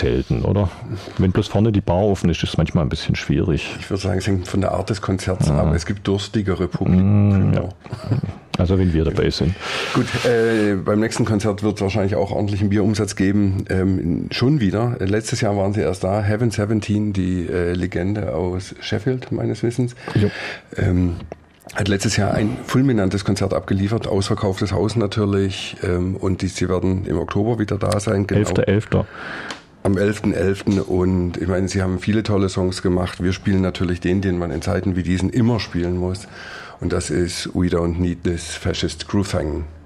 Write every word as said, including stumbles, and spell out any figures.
selten, oder? Wenn bloß vorne die Bar offen ist, ist es manchmal ein bisschen schwierig. Ich würde sagen, es hängt von der Art des Konzerts ab. Ja. Es gibt durstigere Publiken. Mm, ja. Also wenn wir dabei sind. Gut, äh, beim nächsten Konzert wird es wahrscheinlich auch ordentlichen Bierumsatz geben. Ähm, schon wieder. Letztes Jahr waren sie erst da. Heaven siebzehn, die äh, Legende aus Sheffield, meines Wissens. Ja. Ähm, hat letztes Jahr ein fulminantes Konzert abgeliefert, ausverkauftes Haus natürlich. Ähm, und die, sie werden im Oktober wieder da sein. Genau. elfter elfter Am elfter elfter Und ich meine, sie haben viele tolle Songs gemacht. Wir spielen natürlich den, den man in Zeiten wie diesen immer spielen muss. Und das ist We Don't Need This Fascist Crew Thing.